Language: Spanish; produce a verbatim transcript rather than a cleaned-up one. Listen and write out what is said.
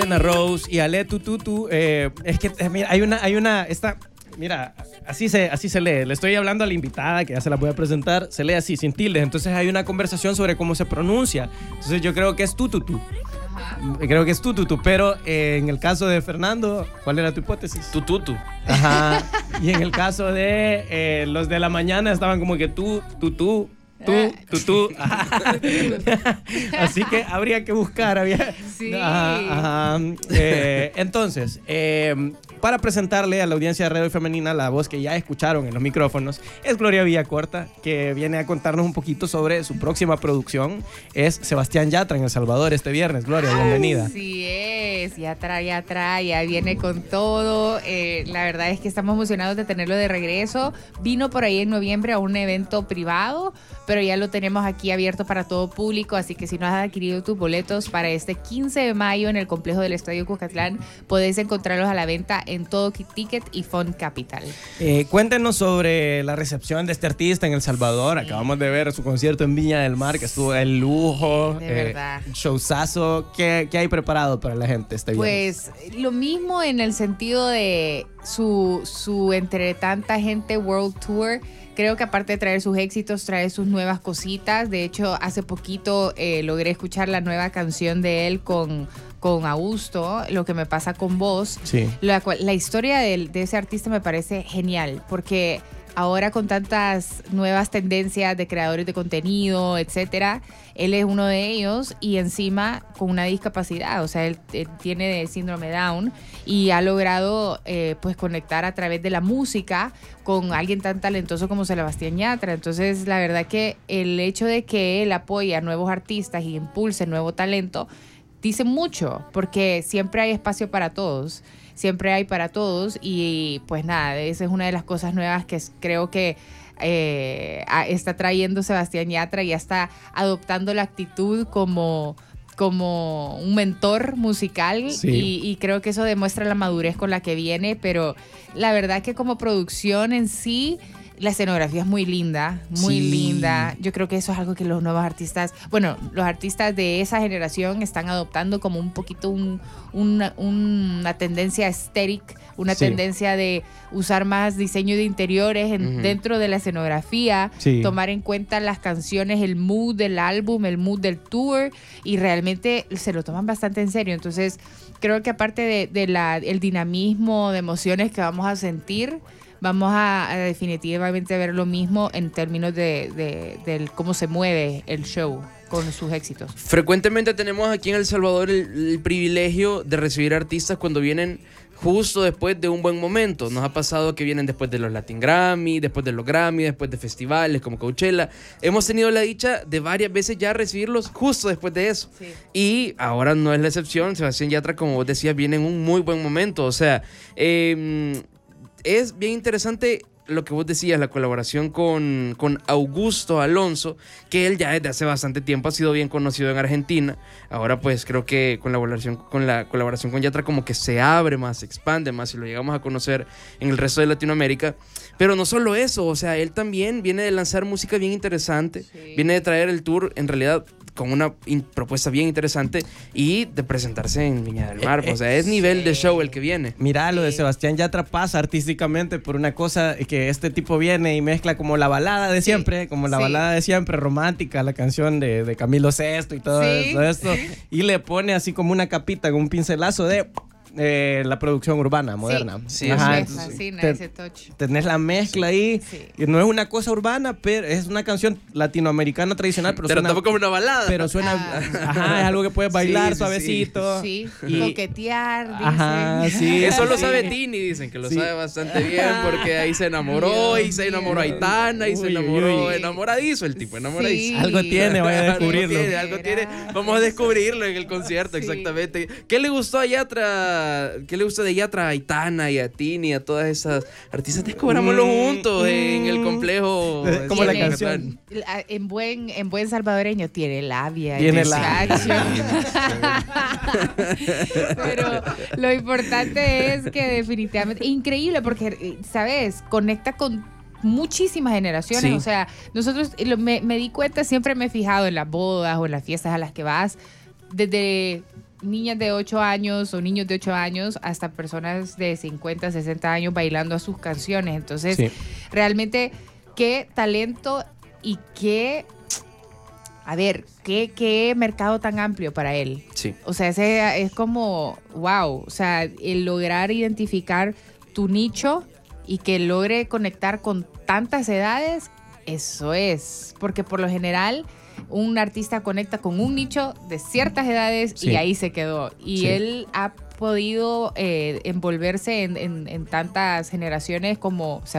Diana Rose y Ale Tututu. Eh, es que, eh, mira, hay una, hay una, esta, mira, así se, así se lee. Le estoy hablando a la invitada, que ya se la voy a presentar. Se lee así, sin tildes. Entonces hay una conversación sobre cómo se pronuncia. Entonces yo creo que es Tututu. Creo que es Tututu, pero eh, en el caso de Fernando, ¿cuál era tu hipótesis? Tututu. Ajá. Y en el caso de eh, los de la mañana estaban como que tú, tú, tú, tú, tú, tú. Así que habría que buscar. Había... Sí. Ajá, ajá. Eh, entonces, eh, para presentarle a la audiencia de Radio Femenina la voz que ya escucharon en los micrófonos, es Gloria Villacorta, que viene a contarnos un poquito sobre su próxima producción. Es Sebastián Yatra en El Salvador este viernes. Gloria, bienvenida. Así es, Yatra, Yatra, ya viene con todo. Eh, la verdad es que estamos emocionados de tenerlo de regreso. Vino por ahí en noviembre a un evento privado, pero ya lo tenemos aquí abierto para todo público, así que si no has adquirido tus boletos para este quince de mayo en el complejo del Estadio Cuscatlán, podéis encontrarlos a la venta en Todo Ticket y Fond Capital. Eh, cuéntenos sobre la recepción de este artista en El Salvador. Sí. Acabamos de ver su concierto en Viña del Mar, que estuvo el lujo. De eh, verdad. Showzazo. ¿Qué, ¿Qué hay preparado para la gente este viernes? Pues lo mismo en el sentido de su, su entre tanta gente World Tour. Creo que aparte de traer sus éxitos, trae sus nuevas cositas. De hecho, hace poquito eh, logré escuchar la nueva canción de él con, con Augusto, Lo que me pasa con vos. Sí. La, la historia de, de ese artista me parece genial, porque ahora con tantas nuevas tendencias de creadores de contenido, etcétera, él es uno de ellos y encima con una discapacidad, o sea, él, él tiene de síndrome Down y ha logrado eh, pues conectar a través de la música con alguien tan talentoso como Sebastián Yatra. Entonces, la verdad que el hecho de que él apoye a nuevos artistas y impulse nuevo talento dice mucho, porque siempre hay espacio para todos. Siempre hay para todos y pues nada, esa es una de las cosas nuevas que creo que eh, está trayendo Sebastián Yatra. Ya está adoptando la actitud como, como un mentor musical. Sí. y, y creo que eso demuestra la madurez con la que viene, pero la verdad que como producción en sí, la escenografía es muy linda, muy sí. linda. Yo creo que eso es algo que los nuevos artistas, bueno, los artistas de esa generación están adoptando como un poquito un, una, una tendencia aesthetic, una sí. tendencia de usar más diseño de interiores en, uh-huh. dentro de la escenografía, sí. tomar en cuenta las canciones, el mood del álbum, el mood del tour, y realmente se lo toman bastante en serio. Entonces, creo que aparte de, de la, el dinamismo de emociones que vamos a sentir, vamos a, a definitivamente ver lo mismo en términos de, de, de cómo se mueve el show con sus éxitos. Frecuentemente tenemos aquí en El Salvador el, el privilegio de recibir artistas cuando vienen justo después de un buen momento. Nos ha pasado que vienen después de los Latin Grammy, después de los Grammy, después de festivales como Coachella. Hemos tenido la dicha de varias veces ya recibirlos justo después de eso. Sí. Y ahora no es la excepción. Sebastián Yatra, como vos decías, viene en un muy buen momento. O sea, eh, es bien interesante lo que vos decías, la colaboración con, con Augusto Alonso, que él ya desde hace bastante tiempo ha sido bien conocido en Argentina. Ahora pues creo que con la colaboración con, la colaboración con Yatra como que se abre más, se expande más y lo llegamos a conocer en el resto de Latinoamérica. Pero no solo eso, o sea, él también viene de lanzar música bien interesante, sí. viene de traer el tour en realidad con una in- propuesta bien interesante y de presentarse en Viña del Mar. Eh, eh, o sea, es nivel sí. de show el que viene. Mira, lo sí. de Sebastián Yatra pasa artísticamente por una cosa que este tipo viene y mezcla como la balada de siempre, sí. como la sí. balada de siempre, romántica, la canción de, de Camilo Sesto y todo, sí. eso, esto, y le pone así como una capita con un pincelazo de... Eh, la producción urbana, moderna. Sí, sí. Ajá, me fascina te, ese touch. Tenés la mezcla ahí. Sí. Y no es una cosa urbana, pero es una canción latinoamericana tradicional. Pero, pero suena, tampoco como una balada. Pero suena, ah. ajá, es algo que puedes bailar sí, suavecito. Sí, sí. Y, coquetear, dicen. Ajá, sí. Eso sí. lo sabe Tini, dicen que lo sí. sabe bastante bien, porque ahí se enamoró Dios y se enamoró Dios. Aitana y uy, se enamoró, uy. enamoradizo el tipo, enamoradizo. Sí. Algo tiene, vaya a descubrirlo. algo, tiene, algo tiene, vamos a descubrirlo en el concierto, sí. exactamente. ¿Qué le gustó a Yatra? ¿Qué le gustó de Yatra a Aitana y a Tini, a todas esas artistas? Descubrámoslo mm, juntos mm, en el complejo. Como la canción. En buen, en buen salvadoreño tiene labia. Tiene labia. Pero lo importante es que definitivamente, increíble porque, ¿sabes? Conecta con muchísimas generaciones, sí. o sea, nosotros, me, me di cuenta, siempre me he fijado en las bodas o en las fiestas a las que vas, desde niñas de ocho años o niños de ocho años hasta personas de cincuenta, sesenta años bailando a sus canciones. Entonces, Sí. realmente, qué talento y qué, a ver, qué, qué mercado tan amplio para él. Sí. O sea, ese es como, wow, o sea, el lograr identificar tu nicho y que logre conectar con tantas edades, eso es, porque por lo general un artista conecta con un nicho de ciertas edades Sí. y ahí se quedó. Y Sí. él ha podido eh, envolverse en, en, en tantas generaciones como...